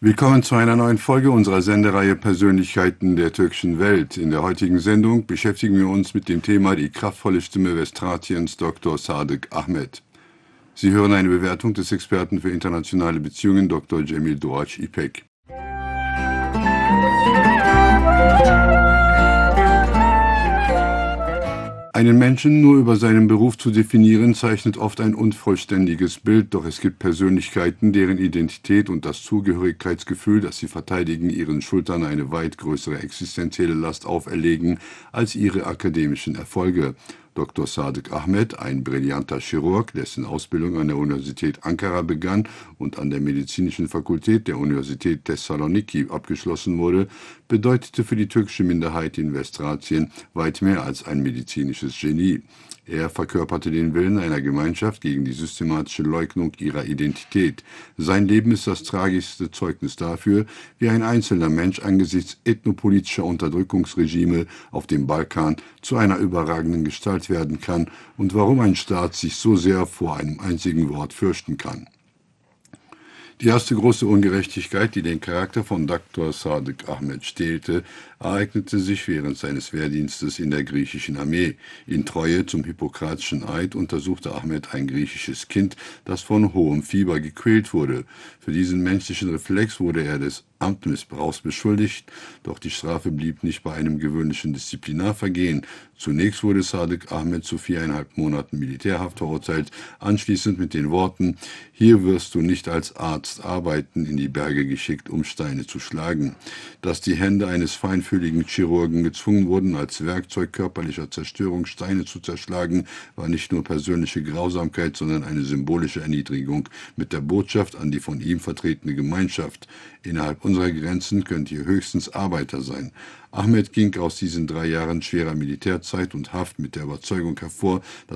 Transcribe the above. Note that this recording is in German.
Willkommen zu einer neuen Folge unserer Sendereihe Persönlichkeiten der türkischen Welt. In der heutigen Sendung beschäftigen wir uns mit dem Thema die kraftvolle Stimme Westthraciens Dr. Sadık Ahmet. Sie hören eine Bewertung des Experten für internationale Beziehungen Dr. Cemil Doğaç İpek. Einen Menschen nur über seinen Beruf zu definieren, zeichnet oft ein unvollständiges Bild, doch es gibt Persönlichkeiten, deren Identität und das Zugehörigkeitsgefühl, das sie verteidigen, ihren Schultern eine weit größere existenzielle Last auferlegen als ihre akademischen Erfolge. Dr. Sadık Ahmet, ein brillanter Chirurg, dessen Ausbildung an der Universität Ankara begann und an der Medizinischen Fakultät der Universität Thessaloniki abgeschlossen wurde, bedeutete für die türkische Minderheit in Westthracien weit mehr als ein medizinisches Genie. Er verkörperte den Willen einer Gemeinschaft gegen die systematische Leugnung ihrer Identität. Sein Leben ist das tragischste Zeugnis dafür, wie ein einzelner Mensch angesichts ethnopolitischer Unterdrückungsregime auf dem Balkan zu einer überragenden Gestalt werden kann und warum ein Staat sich so sehr vor einem einzigen Wort fürchten kann. Die erste große Ungerechtigkeit, die den Charakter von Dr. Sadık Ahmet stählte, ereignete sich während seines Wehrdienstes in der griechischen Armee. In Treue zum hippokratischen Eid untersuchte Ahmet ein griechisches Kind, das von hohem Fieber gequält wurde. Für diesen menschlichen Reflex wurde er des Amtsmissbrauchs beschuldigt, doch die Strafe blieb nicht bei einem gewöhnlichen Disziplinarvergehen. Zunächst wurde Sadık Ahmet zu 4,5 Monaten Militärhaft verurteilt, anschließend mit den Worten: „Hier wirst du nicht als Arzt arbeiten“, in die Berge geschickt, um Steine zu schlagen. Dass die Hände eines feinfühligen Chirurgen gezwungen wurden, als Werkzeug körperlicher Zerstörung Steine zu zerschlagen, war nicht nur persönliche Grausamkeit, sondern eine symbolische Erniedrigung mit der Botschaft an die von ihm vertretene Gemeinschaft: Innerhalb unserer Grenzen könnt ihr höchstens Arbeiter sein. Ahmet ging aus diesen 3 Jahren schwerer Militärzeit und Haft mit der Überzeugung hervor,